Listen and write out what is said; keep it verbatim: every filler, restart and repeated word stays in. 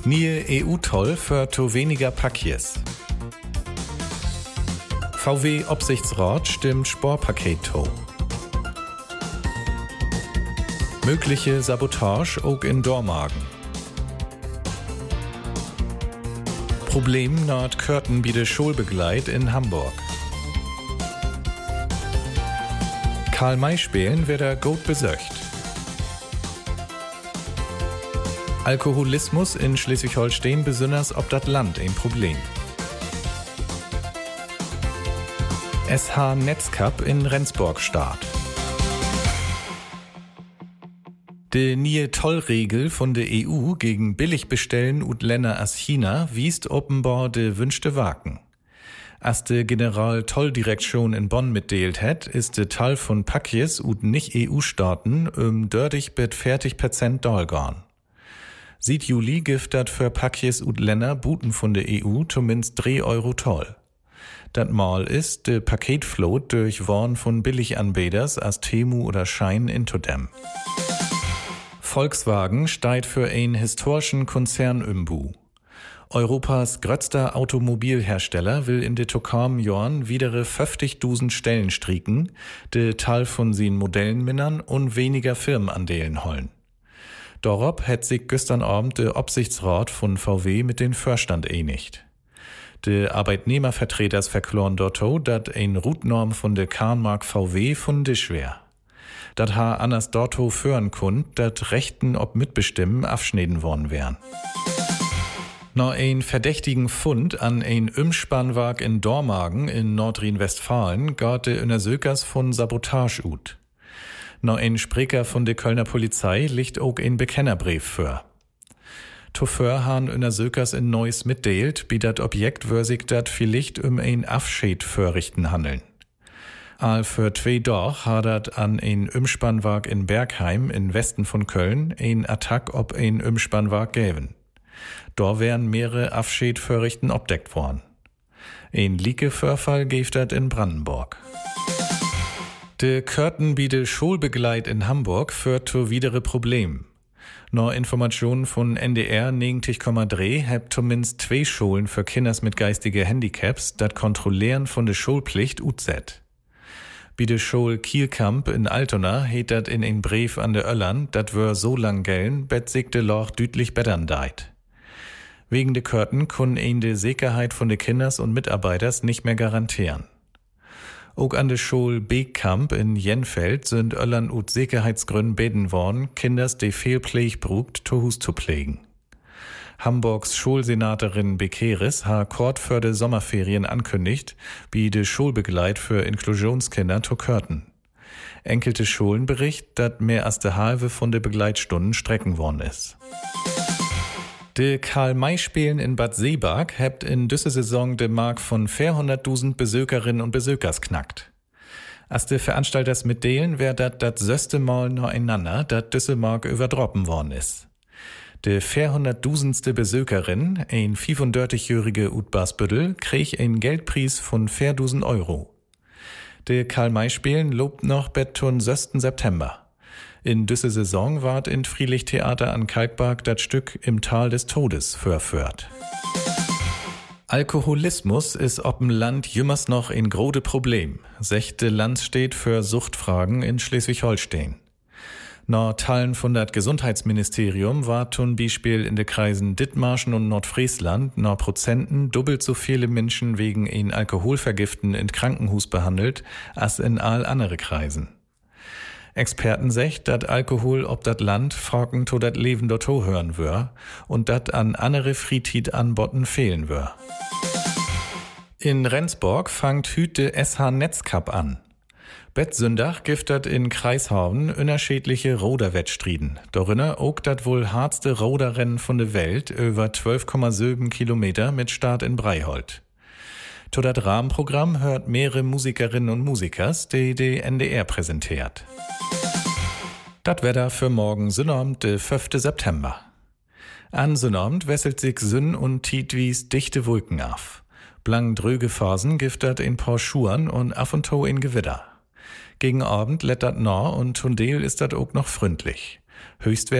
Nie E U-Toll für to weniger Pakjes. V W-Obsichtsrat stimmt Sparpaket to. Mögliche Sabotage auch in Dormagen. Problem naht Körten biede Schulbegleit in Hamburg. Karl-May-Spielen wird er gut besöcht. Alkoholismus in Schleswig-Holstein besonders ob das Land ein Problem. S H Netzcup in Rendsburg Start. Die neue Tollregel von der E U gegen Billigbestellen und Länder als China wiest offenbar de wünschte Waken. Als de General-Tolldirektion in Bonn mitdeelt hat, ist de Toll von Pakjes und nicht-E U-Staaten um dördig bet vierzig Prozent dalgarn. Seit Juli gibt dat für Pakjes und Länder Buten von der E U zumindest drei Euro Toll. Dat Mal ist de Paketflot durch Warn von Billiganbieters als Temu oder Schein intodem. Volkswagen steigt für einen historischen Konzernumbu. Europas größter Automobilhersteller will in de Tokam Jorn wieder fünfzigtausend Stellen striken, de Teil von sin Modellen minnern und weniger Firmenandelen hollen. Dorob hat sich gestern Abend der Obsichtsrat von V W mit den Vorstand einigt. De Arbeitnehmervertreters verkloren dotto, dat ein Routnorm von der Kahnmark V W von Disch wär. Dat ha anders dotto führen kund, dat Rechten ob Mitbestimmen abschneden worden wären. Noch ein verdächtigen Fund an ein Umspannwag in Dormagen in Nordrhein-Westfalen gart de Untersökers von Sabotage ut. Noch ein Sprecher von der Kölner Polizei liegt auch ein Bekennerbrief für. Toför han Untersökers in Neuss mitdeelt, wie dat Objekt würsig dat vielleicht um ein Afschäd förrichten handeln. Al für zwei Doch hadert an ein Umspannwag in Bergheim in Westen von Köln ein Attack ob ein Umspannwag gäven. Da wären mehrere Afschäd-Förrichten obdeckt worden. Ein Lieke-Vorfall gibt dat in Brandenburg. De Körten biede Schulbegleit in Hamburg führt zu widere Problem. Noch Informationen von N D R neunzig Komma drei hebt zumindest zwei Schulen für Kinders mit geistiger Handicaps dat Kontrollieren von der Schulpflicht uzet. Bi de Schul Kielkamp in Altona heet dat in ein Brief an de Öllern, dat wör so lang gellen, bet sig de Loch dütlich bettern deit. Wegen de Körten kun ein de Sicherheit von de Kinders und Mitarbeiters nicht mehr garantieren. Auch an de Schul Beekamp in Jenfeld sind Öllern ut Sicherheitsgründen beten worden, Kinders de fehlpfleg brugt to Hus zu pflegen. Hamburgs Schulsenatorin Bekeris ha kort für de Sommerferien ankündigt, wie de Schulbegleit für Inklusionskinder to Körten. Enkelte Schulen bericht, dat mehr als de halbe von de Begleitstunden strecken worden ist. De Karl-May-Spielen in Bad Seeberg hebt in düsse Saison de Mark von vierhunderttausend Besökerinnen und Besökers knackt. Als de Veranstalters mitdelen, wär dat dat söste Mal noch einander, dat düsse Mark überdroppen worden ist. De vierhunderttausendste Besökerin, ein fünfunddreißigjährige ut Basbüttel, krieg ein Geldpreis von viertausend Euro. De Karl-May-Spielen lobt noch bet tun sösten September. In düsse Saison ward in Friedlichtheater an Kalkberg dat Stück Im Tal des Todes verführt. Alkoholismus ist ob'm Land jümmers noch ein grode Problem, sechte Landstedt für Suchtfragen in Schleswig-Holstein. Nach Teilen von dat Gesundheitsministerium war zum Beispiel in de Kreisen Dithmarschen und Nordfriesland nach Prozenten doppelt so viele Menschen wegen ein Alkoholvergiften in Krankenhus behandelt, als in all andere Kreisen. Experten secht, dat Alkohol ob dat Land fragen to dat Leben dotto hören wör und dat an andere Friedtit anbotten fehlen wör. In Rendsburg fangt hüt de S H Netzcup an. Bet Sündach giftet in Kreishaven unterschiedliche Roderwettstriden. Dorinnen ook dat wohl hardste Roderrennen von der Welt über zwölf Komma sieben Kilometer mit Start in Breiholt. To dat Rahmenprogramm hört mehrere Musikerinnen und Musikers, die die N D R präsentiert. Dat Wetter für morgen Sonnabend, der fünfte September. An Sonnabend wesselt sich Sünn und Tietwies dichte Wolken auf. Blang dröge Phasen giftet in paar Schuhen und af und to in Gewitter. Gegen Abend lädt dat nah und Tundel ist dat auch noch freundlich. Höchstwert